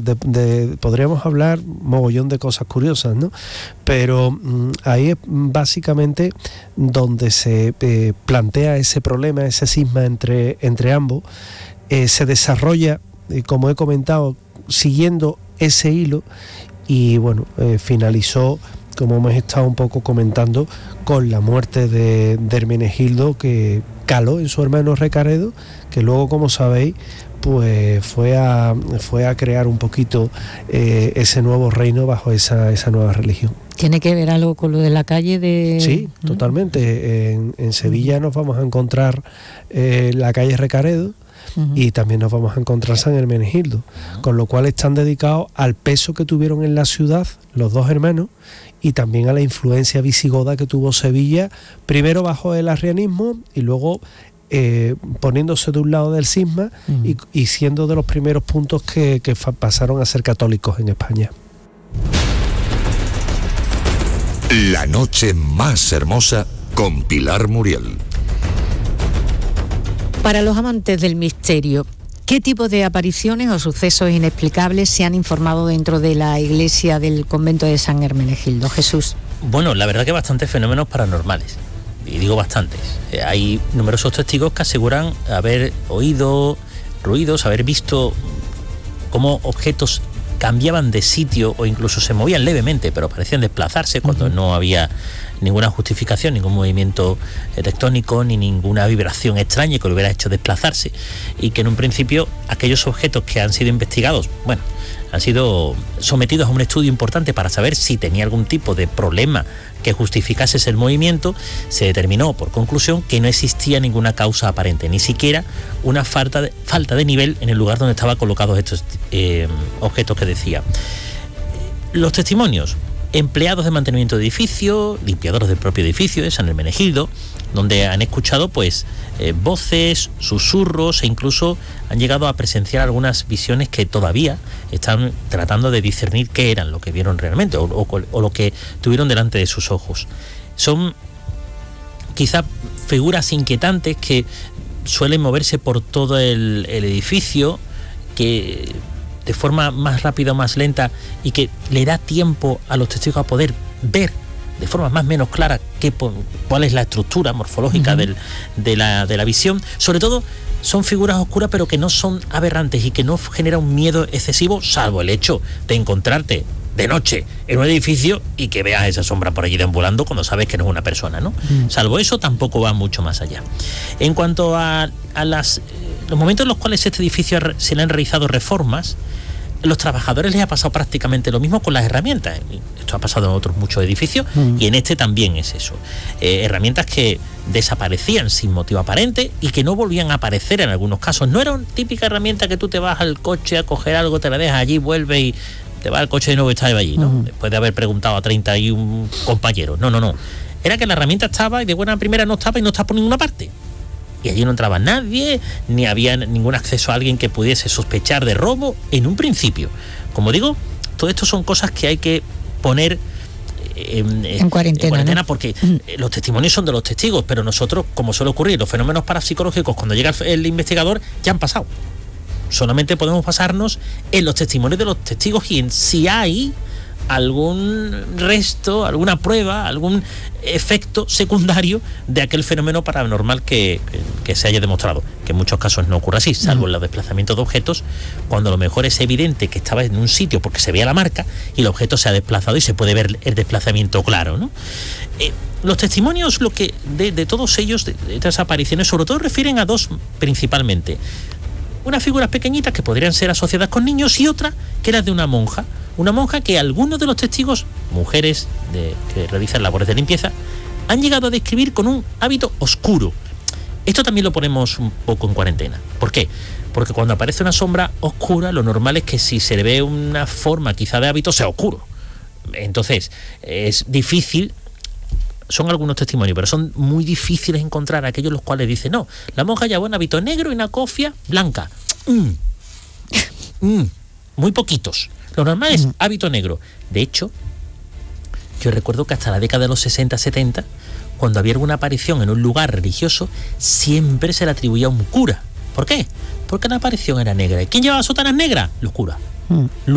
podríamos hablar mogollón de cosas curiosas, ¿no? Pero ahí es básicamente donde se plantea ese problema, ese cisma entre ambos. Se desarrolla, como he comentado, siguiendo ese hilo, y bueno, finalizó, como hemos estado un poco comentando, con la muerte de Hermenegildo, que caló en su hermano Recaredo, que luego, como sabéis, pues fue a crear un poquito ese nuevo reino bajo esa nueva religión. ¿Tiene que ver algo con lo de la calle de...? Sí, totalmente. En Sevilla nos vamos a encontrar la calle Recaredo, y también nos vamos a encontrar San Hermenegildo, con lo cual están dedicados al peso que tuvieron en la ciudad los dos hermanos, y también a la influencia visigoda que tuvo Sevilla, primero bajo el arrianismo y luego poniéndose de un lado del cisma y siendo de los primeros puntos que pasaron a ser católicos en España. La noche más hermosa con Pilar Muriel. Para los amantes del misterio, ¿qué tipo de apariciones o sucesos inexplicables se han informado dentro de la iglesia del convento de San Hermenegildo? Jesús. Bueno, la verdad que bastantes fenómenos paranormales, y digo bastantes. Hay numerosos testigos que aseguran haber oído ruidos, haber visto cómo objetos cambiaban de sitio o incluso se movían levemente, pero parecían desplazarse cuando no había ninguna justificación, ningún movimiento tectónico ni ninguna vibración extraña que lo hubiera hecho desplazarse, y que en un principio aquellos objetos que han sido investigados, bueno, han sido sometidos a un estudio importante para saber si tenía algún tipo de problema que justificase ese movimiento. Se determinó por conclusión que no existía ninguna causa aparente, ni siquiera una falta de nivel en el lugar donde estaban colocados estos objetos que decía. Los testimonios: empleados de mantenimiento de edificio, limpiadores del propio edificio de San Hermenegildo, donde han escuchado pues voces, susurros, e incluso han llegado a presenciar algunas visiones que todavía están tratando de discernir qué eran lo que vieron realmente o lo que tuvieron delante de sus ojos. Son quizá figuras inquietantes que suelen moverse por todo el edificio, que de forma más rápida o más lenta, y que le da tiempo a los testigos a poder ver de forma más o menos clara cuál es la estructura morfológica de la visión. Sobre todo son figuras oscuras, pero que no son aberrantes y que no genera un miedo excesivo, salvo el hecho de encontrarte de noche en un edificio y que veas esa sombra por allí deambulando cuando sabes que no es una persona, ¿no? Salvo eso, tampoco va mucho más allá. En cuanto a los momentos en los cuales este edificio se le han realizado reformas, los trabajadores les ha pasado prácticamente lo mismo con las herramientas. Esto ha pasado en otros muchos edificios y en este también es eso. Herramientas que desaparecían sin motivo aparente y que no volvían a aparecer en algunos casos. No era una típica herramienta que tú te vas al coche a coger algo, te la dejas allí, vuelves y te vas al coche de nuevo y estás allí, ¿no? Después de haber preguntado a 31 compañeros. No. Era que la herramienta estaba y de buena primera no estaba por ninguna parte. Y allí no entraba nadie, ni había ningún acceso a alguien que pudiese sospechar de robo en un principio. Como digo, todo esto son cosas que hay que poner en cuarentena, ¿no? Porque los testimonios son de los testigos, pero nosotros, como suele ocurrir, los fenómenos parapsicológicos, cuando llega el investigador, ya han pasado. Solamente podemos basarnos en los testimonios de los testigos y en si hay algún resto, alguna prueba, algún efecto secundario de aquel fenómeno paranormal que se haya demostrado, que en muchos casos no ocurre así, salvo en los desplazamientos de objetos, cuando a lo mejor es evidente que estaba en un sitio porque se veía la marca y el objeto se ha desplazado y se puede ver el desplazamiento claro, ¿no? Los testimonios, de todos ellos, de estas apariciones, sobre todo refieren a dos principalmente. Unas figuras pequeñitas que podrían ser asociadas con niños y otra que era de una monja que algunos de los testigos, mujeres que realizan labores de limpieza, han llegado a describir con un hábito oscuro. Esto también lo ponemos un poco en cuarentena. ¿Por qué? Porque cuando aparece una sombra oscura, lo normal es que si se le ve una forma quizá de hábito, sea oscuro. Entonces, es difícil. Son algunos testimonios, pero son muy difíciles encontrar aquellos los cuales dicen, no, la monja llevaba un hábito negro y una cofia blanca. Muy poquitos. Lo normal es hábito negro. De hecho, yo recuerdo que hasta la década de los 60-70, cuando había alguna aparición en un lugar religioso, siempre se le atribuía a un cura. ¿Por qué? Porque la aparición era negra. ¿Y quién llevaba sotanas negras? Los curas.